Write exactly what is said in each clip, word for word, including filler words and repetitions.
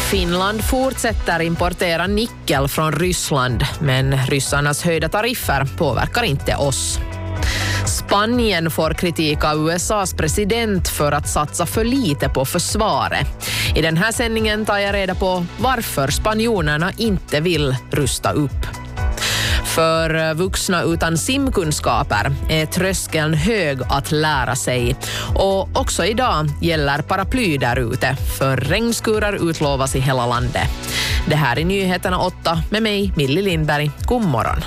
Finland fortsätter importera nickel från Ryssland, men ryssarnas höjda tariffer påverkar inte oss. Spanien får kritik av U S A:s president för att satsa för lite på försvaret. I den här sändningen tar jag reda på varför spanjorerna inte vill rusta upp. För vuxna utan simkunskaper är tröskeln hög att lära sig. Och också idag gäller paraply där ute, för regnskurar utlovas i hela landet. Det här är Nyheterna åtta med mig, Millie Lindberg. God morgon.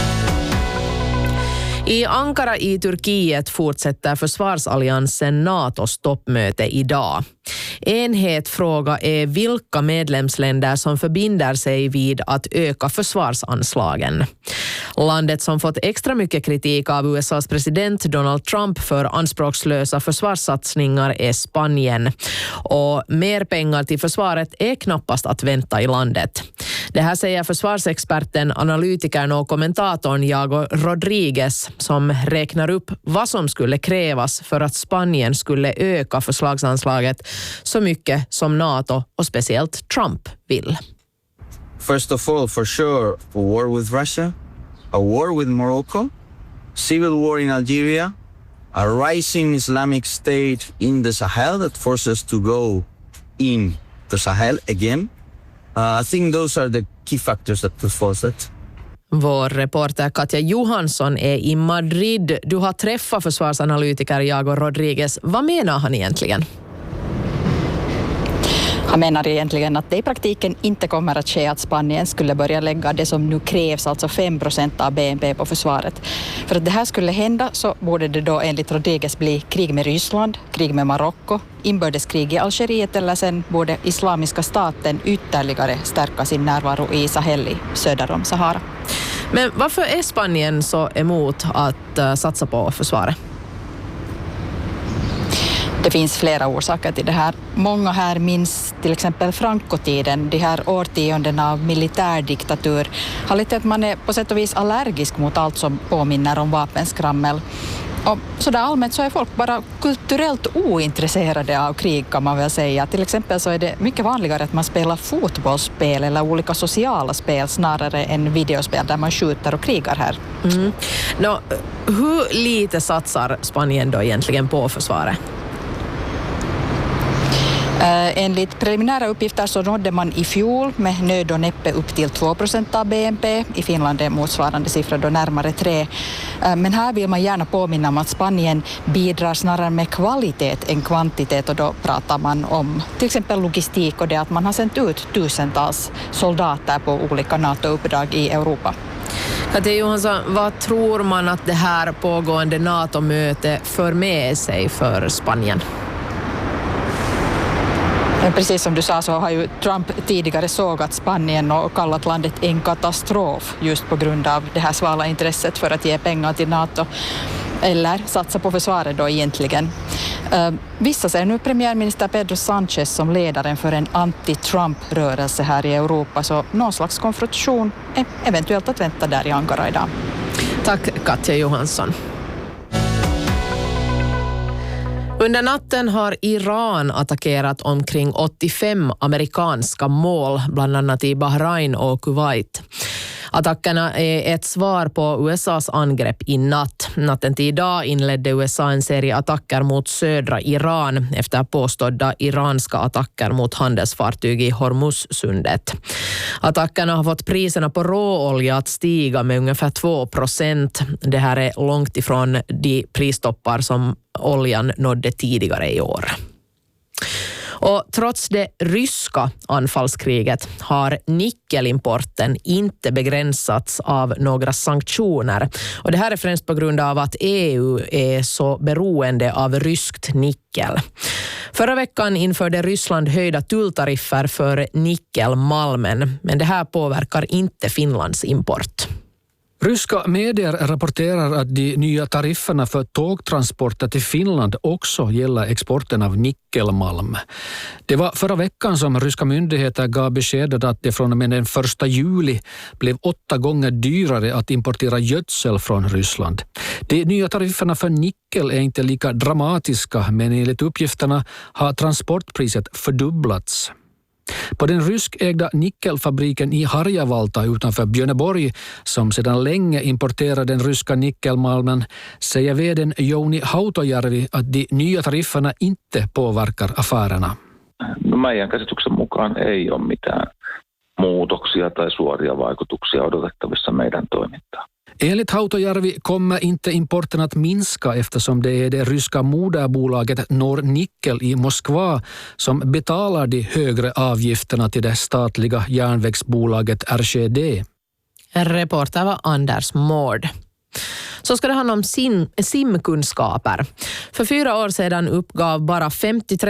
I Ankara i Turkiet fortsätter försvarsalliansen NATOs toppmöte idag. En het fråga är vilka medlemsländer som förbinder sig vid att öka försvarsanslagen. Landet som fått extra mycket kritik av U S A:s president Donald Trump för anspråkslösa försvarssatsningar är Spanien. Och mer pengar till försvaret är knappast att vänta i landet. Det här säger försvarsexperten, analytikern och kommentatorn Iago Rodriguez, som räknar upp vad som skulle krävas för att Spanien skulle öka förslagsanslaget så mycket som NATO och speciellt Trump vill. First of all, for sure, a war with Russia, a war with Morocco, civil war in Algeria, a rising Islamic state in the Sahel that forces to go in the Sahel again. Uh, I think those are the key factors that could force it. Vår reporter Katja Johansson är i Madrid. Du har träffat försvarsanalytiker Iago Rodriguez. Vad menar han egentligen? Han menar egentligen att det i praktiken inte kommer att ske att Spanien skulle börja lägga det som nu krävs, alltså fem procent av B N P på försvaret. För att det här skulle hända så borde det då enligt Rodriguez bli krig med Ryssland, krig med Marocko, inbördeskrig i Algeriet eller sen borde Islamiska staten ytterligare stärka sin närvaro i Sahel söder om Sahara. Men varför är Spanien så emot att uh, satsa på försvaret? Det finns flera orsaker till det här. Många här minns till exempel Franco-tiden, de här årtiondena av militärdiktatur, har lett till att man är på sätt och vis allergisk mot allt som påminner om vapenskrammel. Och så där allmänt så är folk bara kulturellt ointresserade av krig, kan man väl säga. Till exempel så är det mycket vanligare att man spelar fotbollsspel eller olika sociala spel snarare än videospel där man skjuter och krigar här. Mm. Nå, hur lite satsar Spanien då egentligen på försvaret? Uh, enligt preliminära uppgifter så nådde man i fjol med nöd och näppe upp till två procent av B N P. I Finland är motsvarande siffra då närmare tre. Uh, men här vill man gärna påminna om att Spanien bidrar snarare med kvalitet än kvantitet, och då pratar man om till exempel logistik och det att man har sänt ut tusentals soldater på olika NATO-uppdrag i Europa. Katja Johansson, vad tror man att det här pågående NATO-möte för med sig för Spanien? Precis som du sa så har ju Trump tidigare sågat Spanien och kallat landet en katastrof just på grund av det här svala intresset för att ge pengar till NATO eller satsa på försvaret då egentligen. Uh, vissa ser nu premiärminister Pedro Sánchez som ledaren för en anti-Trump-rörelse här i Europa, så någon slags konfrontation är eventuellt att vänta där i Ankara idag. Tack Katja Johansson. Under natten har Iran attackerat omkring åttiofem amerikanska mål, bland annat i Bahrain och Kuwait. Attackerna är ett svar på U S A:s angrepp i natt. Natten till idag inledde U S A en serie attacker mot södra Iran efter påstådda iranska attacker mot handelsfartyg i Hormuzsundet. Attackerna har fått priserna på råolja att stiga med ungefär två procent. Det här är långt ifrån de pristoppar som oljan nådde tidigare i år. Och trots det ryska anfallskriget har nickelimporten inte begränsats av några sanktioner. Och det här är främst på grund av att E U är så beroende av ryskt nickel. Förra veckan införde Ryssland höjda tulltariffer för nickelmalmen, men det här påverkar inte Finlands import. Ryska medier rapporterar att de nya tarifferna för tågtransporter till Finland också gäller exporten av nickelmalm. Det var förra veckan som ryska myndigheter gav beskedet att det från och med den första juli blev åtta gånger dyrare att importera gödsel från Ryssland. De nya tarifferna för nickel är inte lika dramatiska, men enligt uppgifterna har transportpriset fördubblats. På den ryskägda nickelfabriken i Harjavalta utanför Björneborg, som sedan länge importerar den ryska nickelmalmen, säger vd:n Jouni Hautojärvi att de nya tarifferna inte påverkar affärerna. No, meidän käsityksen mukaan ei ole mitään muutoksia tai suoria vaikutuksia odotettavissa meidän toimintaan. Enligt Hautojärvi kommer inte importen att minska eftersom det är det ryska moderbolaget Nornickel i Moskva som betalar de högre avgifterna till det statliga järnvägsbolaget R C D. En reporter var Anders Mård. Så ska det handla om sim, simkunskaper. För fyra år sedan uppgav bara femtiotre